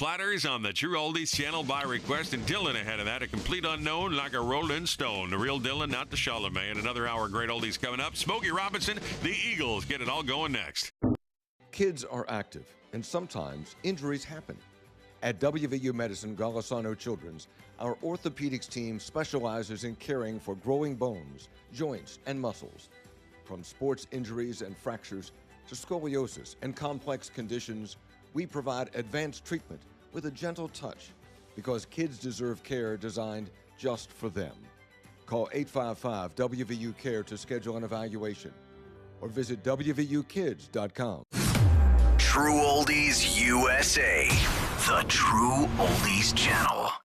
platters on the True Oldies channel by request, and Dylan ahead of that, a complete unknown like a rolling stone. The real Dylan, not the Charlemagne. Another hour of great oldies coming up. Smokey Robinson, the Eagles, get it all going next. Kids are active, and sometimes injuries happen. At WVU Medicine Golisano Children's, our orthopedics team specializes in caring for growing bones, joints, and muscles. From sports injuries and fractures to scoliosis and complex conditions, we provide advanced treatment with a gentle touch because kids deserve care designed just for them. Call 855-WVU-CARE to schedule an evaluation or visit WVUkids.com. True Oldies USA, the True Oldies channel.